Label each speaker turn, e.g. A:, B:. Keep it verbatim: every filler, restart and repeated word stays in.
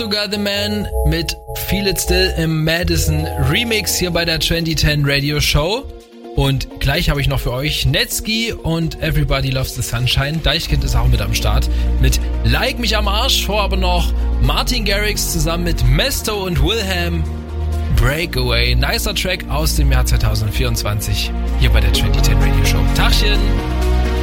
A: Sugar the Man mit Feel It Still im Madison Remix hier bei der zwanzig zehn Radio Show. Und gleich habe ich noch für euch Netski und Everybody Loves the Sunshine. Deichkind ist auch mit am Start mit Like mich am Arsch. Vor aber noch Martin Garrix zusammen mit Mesto und Wilhelm. Breakaway, nicer Track aus dem Jahr zwanzig vierundzwanzig hier bei der zwanzig zehn Radio Show. Tachchen!